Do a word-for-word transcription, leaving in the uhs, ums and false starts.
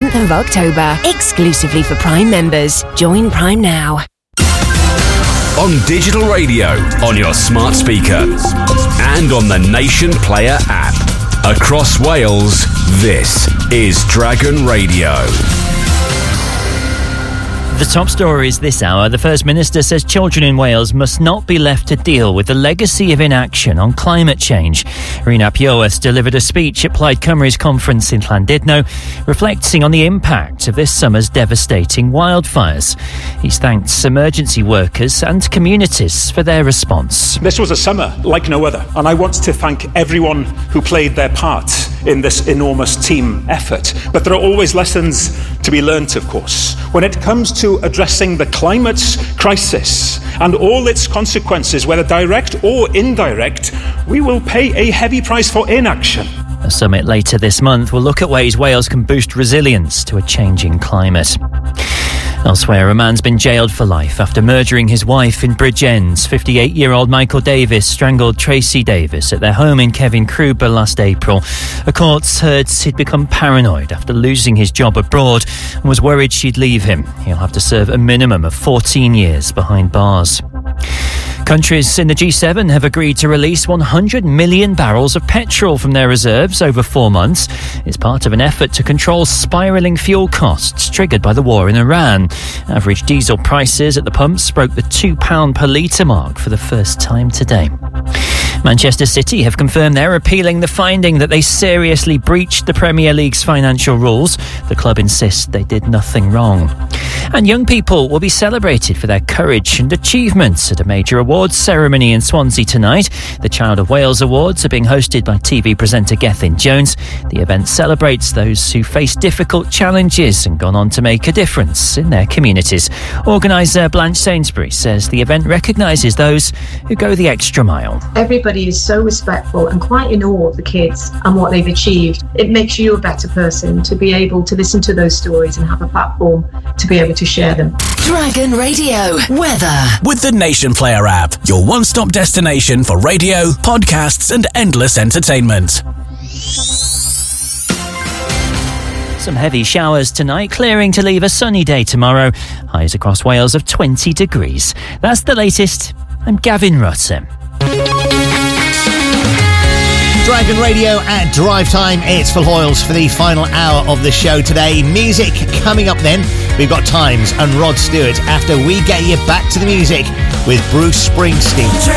tenth of October, exclusively for Prime members. Join Prime now. On digital radio, on your smart speaker, and on the Nation Player app. Across Wales, this is Dragon Radio. The top stories this hour. The First Minister says children in Wales must not be left to deal with the legacy of inaction on climate change. Rhys Iorwerth delivered a speech at Plaid Cymru's conference in Llandudno, reflecting on the impact of this summer's devastating wildfires. He's thanked emergency workers and communities for their response. This was a summer like no other, and I want to thank everyone who played their part in this enormous team effort. But there are always lessons to be learnt, of course. When it comes to addressing the climate crisis and all its consequences, whether direct or indirect, we will pay a heavy price for inaction. A summit later this month will look at ways Wales can boost resilience to a changing climate. Elsewhere, a man's been jailed for life after murdering his wife in Bridgend. fifty-eight-year-old Michael Davis strangled Tracy Davis at their home in Kevin Kruber last April. A court heard he'd become paranoid after losing his job abroad and was worried she'd leave him. He'll have to serve a minimum of fourteen years behind bars. Countries in the G seven have agreed to release one hundred million barrels of petrol from their reserves over four months. It's part of an effort to control spiralling fuel costs triggered by the war in Iran. Average diesel prices at the pumps broke the two pounds per litre mark for the first time today. Manchester City have confirmed they're appealing the finding that they seriously breached the Premier League's financial rules. The club insists they did nothing wrong. And young people will be celebrated for their courage and achievements at a major awards ceremony in Swansea tonight. The Child of Wales Awards are being hosted by T V presenter Gethin Jones. The event celebrates those who face difficult challenges and gone on to make a difference in their communities. Organiser Blanche Sainsbury says the event recognises those who go the extra mile. Everybody is so respectful and quite in awe of the kids and what they've achieved. It makes you a better person to be able to listen to those stories and have a platform to be able to share them. Dragon Radio weather. With the Nation Player app, your one-stop destination for radio, podcasts and endless entertainment. Some heavy showers tonight, clearing to leave a sunny day tomorrow. Highs across Wales of twenty degrees. That's the latest. I'm Gavin Rutter. Dragon Radio at Drive Time. It's Phil Hoyles for the final hour of the show today. Music coming up then. We've got Times and Rod Stewart after we get you back to the music with Bruce Springsteen.